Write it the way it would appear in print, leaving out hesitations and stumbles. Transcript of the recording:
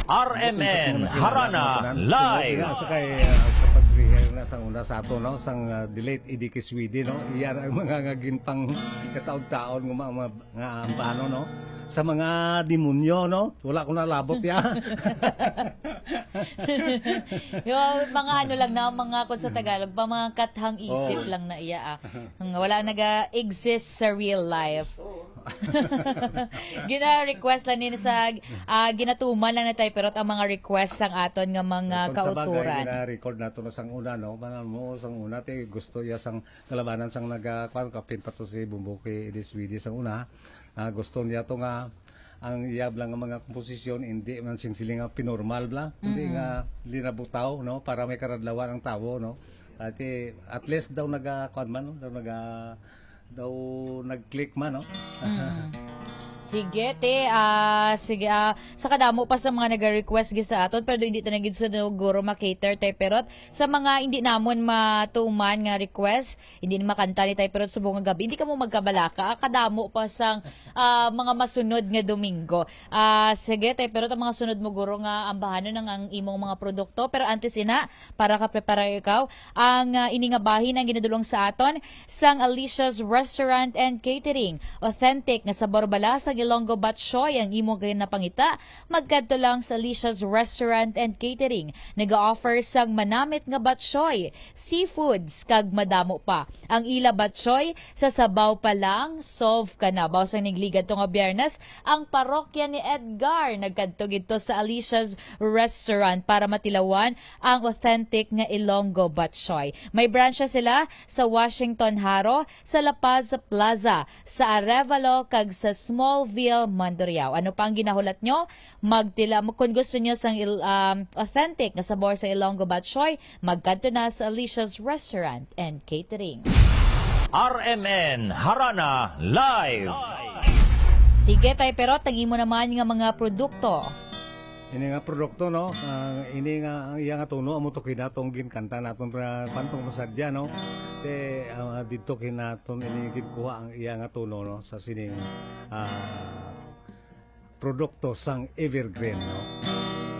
RMN Harana Live. Sa kay sa pag-rehear na sang una sa ato no sang delayed Idikiswidi no iyan ang mga ginpang kataon-taon nga paano no sa mga demonyo no wala ko nalabot ya. Yung mga ano lang na mga kung sa Tagalog pa mga kathang isip lang na iya wala naga-exist sa real life. Gina-request lang nila sa ginatuman lang na tayo pero ang mga request sang aton nga mga kauturan. Gina-record nato na sang una no banan mo sang una te gusto ya sang kalabanan sang nagakwan kapin pa to si Bumbuki Idikiswidi sang una. Gusto niya to nga ang iyab lang ng mga komposisyon hindi man singsiling nga pinormal bla hindi nga linabutaw no para may karadlawan ang tawo no at least daw nagakwan man no daw nag-click man no. Sige, te. Sige, sa kadamo pa sa mga nag-request sa aton, pero hindi ta naging sa guro makater, te. Pero sa mga hindi namon matuman nga request, hindi na makanta ni tayo, pero sa bunga gabi, hindi ka mo magkabalaka. Kadamo pa sa mga masunod nga Domingo. Sige, te. Pero ang mga sunod mo, guro nga ambahanon ng ang imong mga produkto. Pero antes ina, para ka-prepare ikaw, ang iningabahin ang ginadulong sa aton, sang Alicia's Restaurant and Catering. Authentic nga sabor bala sa Ilonggo Batchoy ang imo kay napangita magkadto lang sa Alicia's Restaurant and Catering. Nega-offer sang manamit nga batchoy, seafoods kag madamo pa. Ang ila batchoy sa sabaw pa lang solve ka na. Baw sang nigligad to nga Biyernes ang parokya ni Edgar nagkadto gidto sa Alicia's Restaurant para matilawan ang authentic nga Ilonggo Batchoy. May branch sila sa Washington Haro, sa La Paz Plaza, sa Arevalo kag sa Smallville, Mandurriao. Ano pa ang ginahulat nyo? Kung gusto nyo sang authentic na sabor sa Ilonggo Batchoy, magkanto na sa Alicia's Restaurant and Catering. RMN Harana Live. Sige tayo, pero tangi mo naman nga mga produkto. Ini nga produkto no, ini nga ang iya nga tuno amo to kinatong ginkanta naton para pantong masadya no. Te didto kinaton ini gikuha ang iya nga tuno no sa sining produkto sang Evergreen no.